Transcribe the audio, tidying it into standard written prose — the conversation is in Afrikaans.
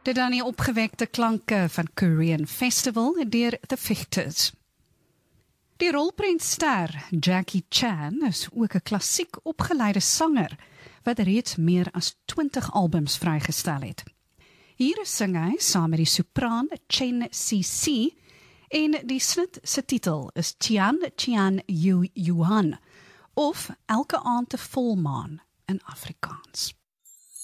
Dit dan die opgewekte klanke van Korean Festival deur The Fichters. Die rolprentster Jackie Chan is ook 'n klassiek opgeleide sanger wat reeds meer as 20 albums vrygestel het. Hier sing hy saam met die sopraan Chen CC en die snit se titel is Tian Tian Yu Yuan of Elke aand 'n volmaan in Afrikaans.